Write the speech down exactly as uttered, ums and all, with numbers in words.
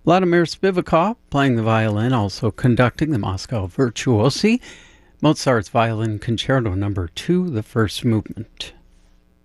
Vladimir Spivakov playing the violin, also conducting the Moscow Virtuosi, Mozart's Violin Concerto Number two, the first movement.